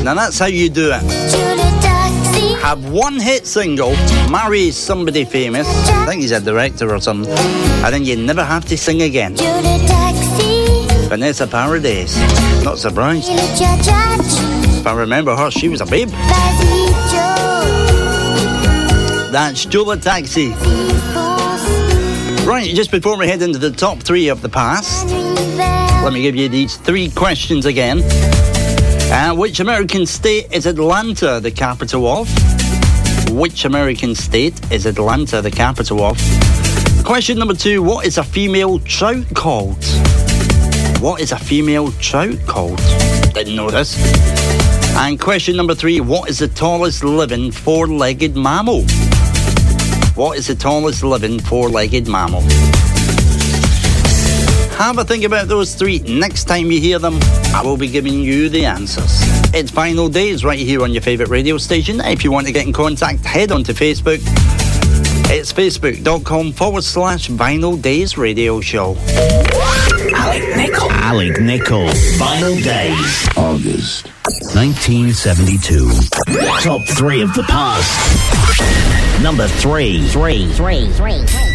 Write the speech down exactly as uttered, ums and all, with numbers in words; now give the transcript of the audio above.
Now that's how you do it. Have one hit single, marry somebody famous, I think he's a director or something, and then you never have to sing again. Vanessa Paradis, not surprised. If I remember her, she was a babe. That's Jola Taxi. Right, just before we head into the top three of the past, let me give you these three questions again. Uh, which American state is Atlanta the capital of? Which American state is Atlanta the capital of? Question number two, what is a female trout called? What is a female trout called? Didn't know this. And question number three, what is the tallest living four-legged mammal? What is the tallest living four-legged mammal? Have a think about those three. Next time you hear them, I will be giving you the answers. It's Final Days right here on your favourite radio station. If you want to get in contact, head on to Facebook. It's facebook.com forward slash Vinyl Days Radio Show. Alec Nichol. Alec Nichol. Vinyl Days. August nineteen seventy-two. Top three of the past. Number three. Three. Three. Three. Three.